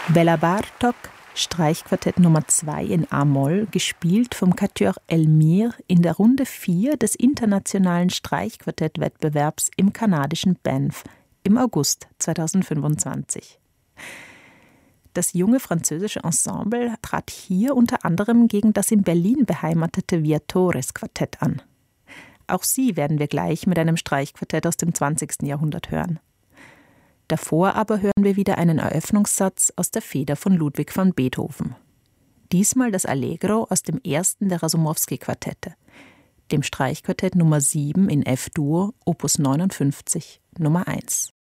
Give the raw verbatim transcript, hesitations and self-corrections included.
Bela Bartók, Streichquartett Nummer zwei in A-Moll, gespielt vom Quatuor Elmire in der Runde vier des internationalen Streichquartettwettbewerbs im kanadischen Banff im August zweitausendfünfundzwanzig. Das junge französische Ensemble trat hier unter anderem gegen das in Berlin beheimatete Viatores-Quartett an. Auch sie werden wir gleich mit einem Streichquartett aus dem zwanzigsten Jahrhundert hören. Davor aber hören wir wieder einen Eröffnungssatz aus der Feder von Ludwig van Beethoven. Diesmal das Allegro aus dem ersten der Rasumowski-Quartette, dem Streichquartett Nummer sieben in F-Dur, Opus neunundfünfzig, Nummer eins.